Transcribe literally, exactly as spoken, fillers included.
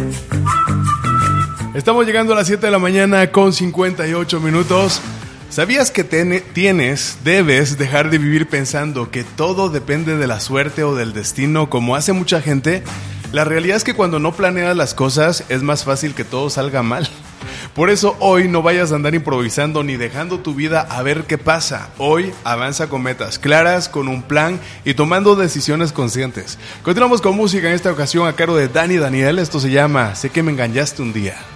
Estamos llegando a las siete de la mañana con cincuenta y ocho minutos. ¿Sabías que ten- tienes, debes dejar de vivir pensando que todo depende de la suerte o del destino como hace mucha gente? La realidad es que cuando no planeas las cosas es más fácil que todo salga mal. Por eso hoy no vayas a andar improvisando ni dejando tu vida a ver qué pasa. Hoy avanza con metas claras, con un plan y tomando decisiones conscientes. Continuamos con música en esta ocasión a cargo de Dani Daniel. Esto se llama Sé que me engañaste un día.